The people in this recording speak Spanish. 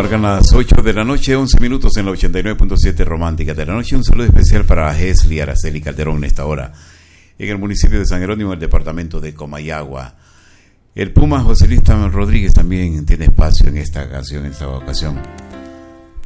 Marcan las 8 de la noche, 11 minutos en la 89.7 Romántica de la Noche. Un saludo especial para Hesli Araceli Calderón en esta hora, en el municipio de San Jerónimo, el departamento de Comayagua. El Puma José Luis Rodríguez también tiene espacio en esta canción, en esta ocasión.